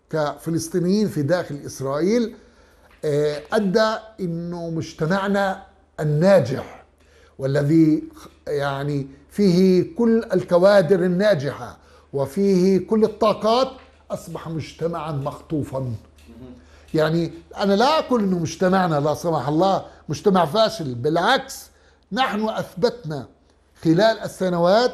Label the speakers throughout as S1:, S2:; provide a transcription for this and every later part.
S1: كفلسطينيين في داخل إسرائيل أدى إنه مجتمعنا الناجح والذي يعني فيه كل الكوادر الناجحة وفيه كل الطاقات أصبح مجتمعا مخطوفا. يعني أنا لا أقول إنه مجتمعنا لا سمح الله مجتمع فاشل، بالعكس نحن أثبتنا خلال السنوات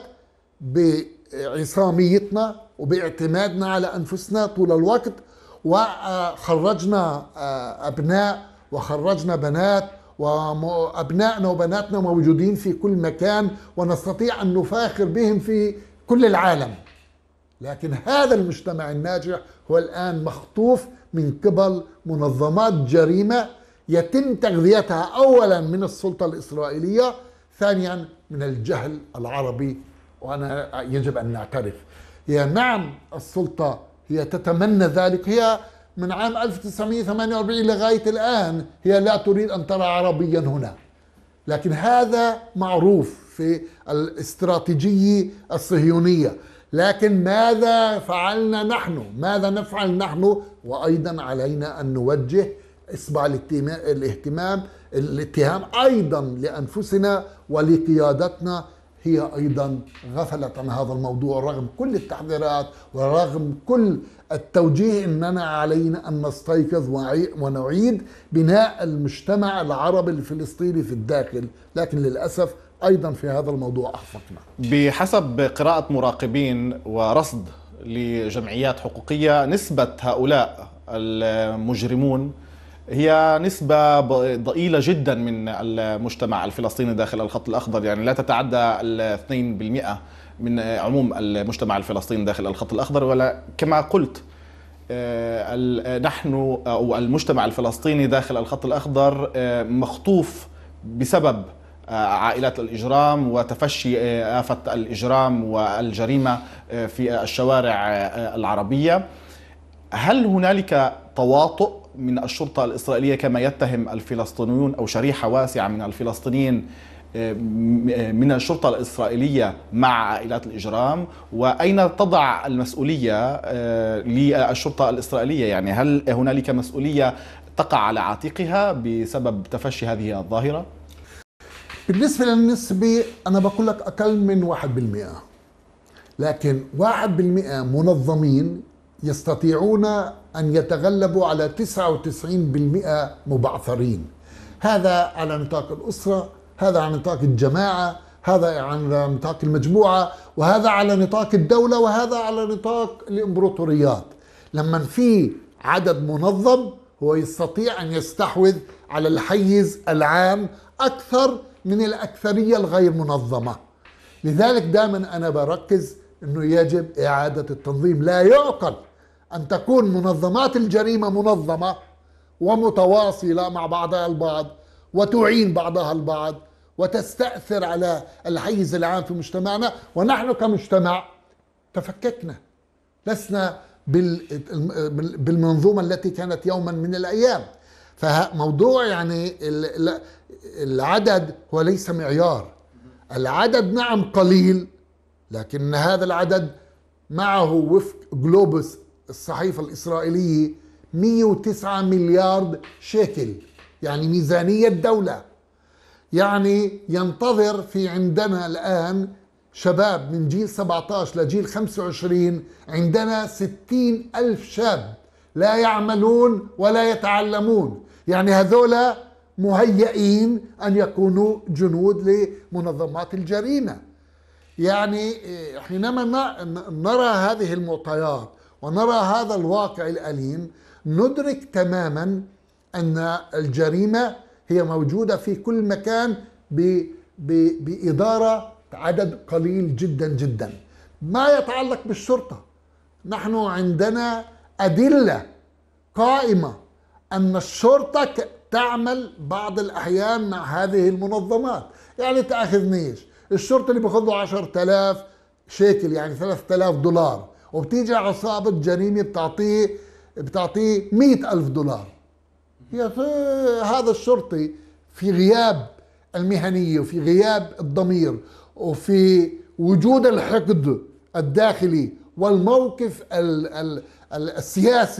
S1: بعصاميتنا وباعتمادنا على أنفسنا طول الوقت، وخرجنا أبناء وخرجنا بنات، وأبنائنا وبناتنا موجودين في كل مكان ونستطيع أن نفاخر بهم في كل العالم. لكن هذا المجتمع الناجح هو الآن مخطوف من قبل منظمات جريمة يتم تغذيتها أولا من السلطة الإسرائيلية، ثانيا من الجهل العربي. وأنا يجب أن نعترف، هي نعم السلطة هي تتمنى ذلك، هي من عام 1948 لغاية الآن هي لا تريد أن ترى عربيا هنا، لكن هذا معروف في الاستراتيجية الصهيونية. لكن ماذا فعلنا نحن؟ ماذا نفعل نحن؟ وأيضا علينا أن نوجه إصبع الاتهام أيضا لأنفسنا ولقيادتنا، هي أيضا غفلت عن هذا الموضوع رغم كل التحذيرات ورغم كل التوجيه أننا علينا أن نستيقظ ونعيد بناء المجتمع العربي الفلسطيني في الداخل. لكن للأسف أيضا في هذا الموضوع أخفقنا.
S2: بحسب قراءة مراقبين ورصد لجمعيات حقوقية، نسبة هؤلاء المجرمون هي نسبة ضئيلة جدا من المجتمع الفلسطيني داخل الخط الأخضر، يعني لا تتعدى 2% من عموم المجتمع الفلسطيني داخل الخط الأخضر. ولا كما قلت نحن أو المجتمع الفلسطيني داخل الخط الأخضر مخطوف بسبب عائلات الإجرام وتفشي آفة الإجرام والجريمة في الشوارع العربية. هل هنالك تواطؤ من الشرطة الإسرائيلية كما يتهم الفلسطينيون أو شريحة واسعة من الفلسطينيين من الشرطة الإسرائيلية مع عائلات الإجرام؟ وأين تضع المسؤولية للشرطة الإسرائيلية؟ يعني هل هنالك مسؤولية تقع على عاتقها بسبب تفشي هذه الظاهرة؟
S1: بالنسبة للنسبة أنا بقول لك أقل من 1%، لكن 1% منظمين يستطيعون أن يتغلبوا على 99% مبعثرين. هذا على نطاق الأسرة، هذا على نطاق الجماعة، هذا على نطاق المجموعة، وهذا على نطاق الدولة، وهذا على نطاق الإمبراطوريات. لما في عدد منظم هو يستطيع أن يستحوذ على الحيز العام أكثر من الأكثرية الغير منظمة. لذلك دائما أنا بركز أنه يجب إعادة التنظيم. لا يعقل أن تكون منظمات الجريمة منظمة ومتواصلة مع بعضها البعض وتعين بعضها البعض وتستأثر على الحيز العام في مجتمعنا، ونحن كمجتمع تفككنا، لسنا بالمنظومة التي كانت يوما من الأيام. فموضوع يعني العدد هو ليس معيار. العدد نعم قليل، لكن هذا العدد معه وفق جلوبس الصحيفة الإسرائيلية 109 مليار شيكل، يعني ميزانية دولة. يعني ينتظر في عندنا الآن شباب من جيل 17 لجيل 25، عندنا 60 ألف شاب لا يعملون ولا يتعلمون، يعني هذولا مهيئين أن يكونوا جنود لمنظمات الجريمة. يعني حينما نرى هذه المعطيات ونرى هذا الواقع الأليم ندرك تماما أن الجريمة هي موجودة في كل مكان بإدارة عدد قليل جدا جدا. ما يتعلق بالشرطة، نحن عندنا أدلة قائمة أن الشرطة تعمل بعض الأحيان مع هذه المنظمات. يعني تأخذنيش، الشرطة اللي بياخذوا 10,000 شيكل يعني 3,000 دولار، وبتيجي عصابة جريمة بتعطيه 100,000 دولار. يا هذا الشرطي في غياب المهنية وفي غياب الضمير وفي وجود الحقد الداخلي والموقف السياسي